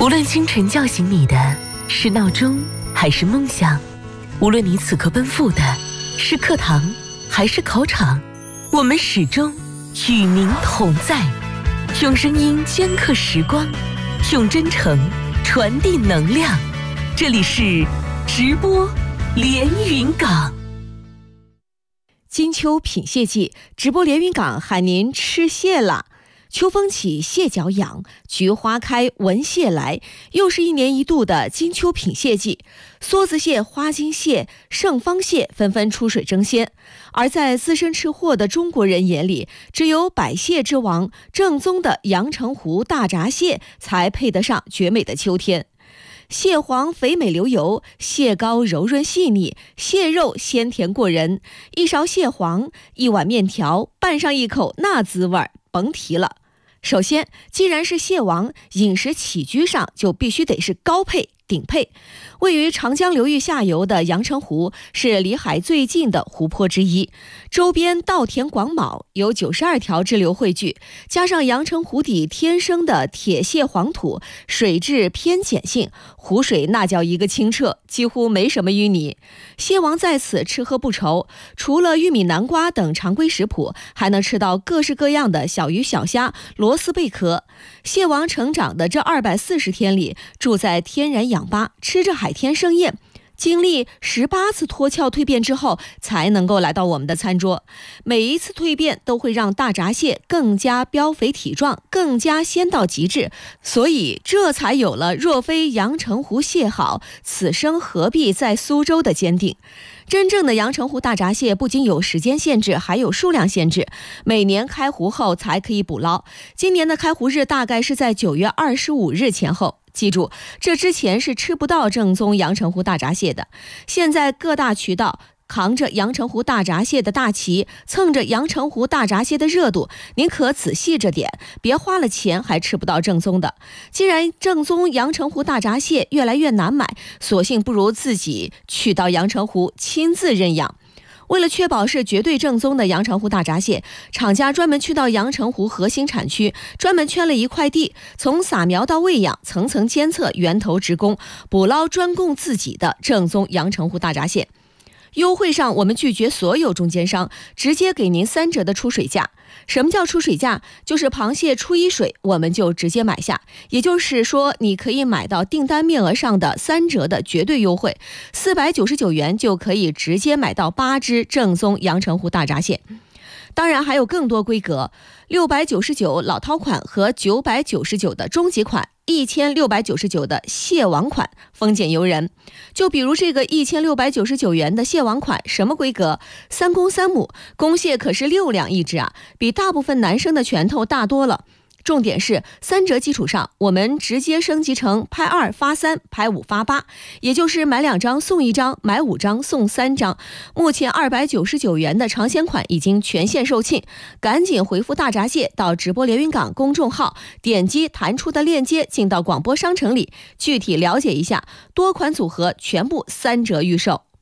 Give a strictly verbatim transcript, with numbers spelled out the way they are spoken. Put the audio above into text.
无论清晨叫醒你的是闹钟还是梦想，无论你此刻奔赴的是课堂还是考场，我们始终与您同在，用声音镌刻时光，用真诚传递能量。这里是直播连云港。 金秋品蟹季，直播连云港喊您吃蟹啦！秋风起，蟹脚痒，菊花开，闻蟹来，又是一年一度的金秋品蟹季。梭子蟹、花金蟹、盛方蟹纷纷出水争先，而在资深吃货的中国人眼里，只有百蟹之王正宗的阳澄湖大闸蟹才配得上绝美的秋天。蟹黄肥美流油，蟹膏柔润细腻，蟹肉鲜甜过人。一勺蟹黄，一碗面条，拌上一口，那滋味甭提了。首先，既然是蟹王，饮食起居上就必须得是高配顶配。位于长江流域下游的阳澄湖是离海最近的湖泊之一，周边稻田广袤，有九十二条支流汇聚，加上阳澄湖底天生的铁蟹黄土，水质偏碱性，湖水那叫一个清澈，几乎没什么淤泥。蟹王在此吃喝不愁，除了玉米、南瓜等常规食谱，还能吃到各式各样的小鱼小虾、螺丝贝壳。蟹王成长的这二百四十天里，住在天然氧吧，吃着海天盛宴，经历十八次脱壳蜕变之后，才能够来到我们的餐桌。每一次蜕变都会让大闸蟹更加膘肥体壮，更加鲜到极致，所以这才有了若非阳澄湖蟹好，此生何必在苏州的坚定。真正的阳澄湖大闸蟹不仅有时间限制，还有数量限制，每年开湖后才可以捕捞。今年的开湖日大概是在九月二十五日前后。记住，这之前是吃不到正宗阳澄湖大闸蟹的。现在各大渠道扛着阳澄湖大闸蟹的大旗，蹭着阳澄湖大闸蟹的热度，您可仔细着点，别花了钱还吃不到正宗的。既然正宗阳澄湖大闸蟹越来越难买，索性不如自己去到阳澄湖亲自认养。为了确保是绝对正宗的阳澄湖大闸蟹，厂家专门去到阳澄湖核心产区，专门圈了一块地，从撒苗到喂养，层层监测，源头直供，捕捞专供自己的正宗阳澄湖大闸蟹。优惠上我们拒绝所有中间商，直接给您三折的出水价。什么叫出水价？就是螃蟹出一水我们就直接买下，也就是说你可以买到订单面额上的三折的绝对优惠，四百九十九元就可以直接买到八只正宗阳澄湖大闸蟹。当然还有更多规格，六百九十九老饕款和九百九十九的中级款，一千六百九十九的蟹王款，丰俭由人。就比如这个一千六百九十九元的蟹王款，什么规格？三公三母，公蟹可是六两一只啊，比大部分男生的拳头大多了。重点是三折基础上，我们直接升级成拍二发三，拍五发八，也就是买两张送一张，买五张送三张。目前二百九十九元的尝鲜款已经全线售罄，赶紧回复大闸蟹到直播连云港公众号，点击弹出的链接进到广播商城里，具体了解一下，多款组合全部三折预售。